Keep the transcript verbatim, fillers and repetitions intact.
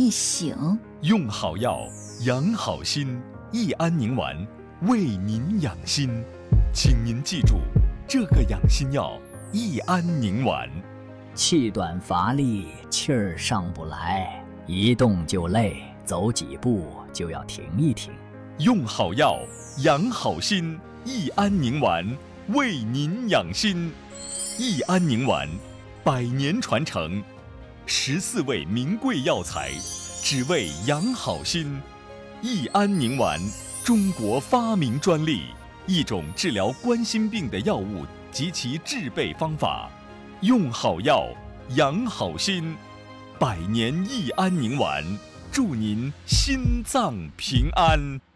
易醒。 用好药，养好心，益安宁丸为您养心。请您记住这个养心药益安宁丸。 气短乏力，气儿上不来，一动就累，走几步就要停一停。 用好药，养好心，益安宁丸为您养心。益安宁丸，百年传承，十四味名贵药材，只为养好心。益安宁丸，中国发明专利，一种治疗冠心病的药物及其制备方法。用好药，养好心，百年益安宁丸，祝您心脏平安。